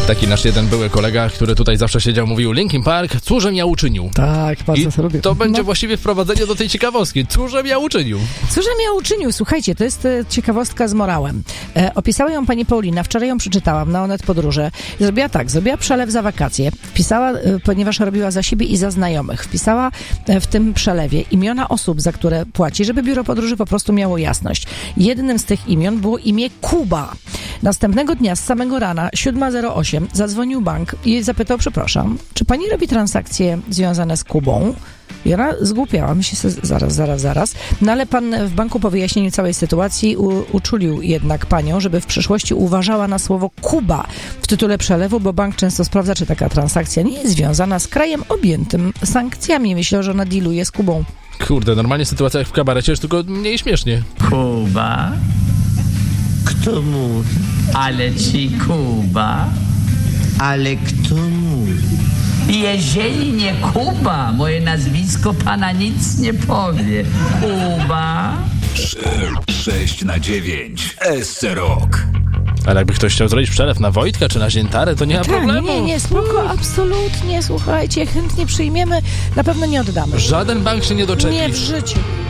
Taki nasz jeden były kolega, który tutaj zawsze siedział, mówił Linkin Park, cóżem ja uczynił. Tak, bardzo to lubię. To będzie właściwie wprowadzenie do tej ciekawostki. Cóżem ja uczynił. Cóżem ja uczynił? Słuchajcie, to jest ciekawostka z morałem. Opisała ją pani Paulina, wczoraj ją przeczytałam na Onet Podróże. Zrobiła przelew za wakacje. Wpisała, ponieważ robiła za siebie i za znajomych, wpisała w tym przelewie imiona osób, za które płaci, żeby biuro podróży po prostu miało jasność. Jednym z tych imion było imię Kuba. Następnego dnia z samego rana, 7:08, zadzwonił bank i zapytał, przepraszam, czy pani robi transakcje związane z Kubą? I ona zgłupiała, myślę sobie, zaraz. No ale pan w banku po wyjaśnieniu całej sytuacji uczulił jednak panią, żeby w przyszłości uważała na słowo Kuba w tytule przelewu, bo bank często sprawdza, czy taka transakcja nie jest związana z krajem objętym sankcjami. Myślę, że ona dealuje z Kubą. Kurde, normalnie sytuacja jak w kabarecie, już tylko mniej śmiesznie. Kuba? Kto mówi? Ale ci Kuba? Ale kto mówi? Jeżeli nie Kuba, moje nazwisko pana nic nie powie. Kuba? 6/9 SC Rock. Ale jakby ktoś chciał zrobić przelew na Wojtka czy na Ziętarę, to nie ma problemu. Nie, spoko, absolutnie, słuchajcie, chętnie przyjmiemy, na pewno nie oddamy. Żaden bank się nie doczepi. Nie w życiu.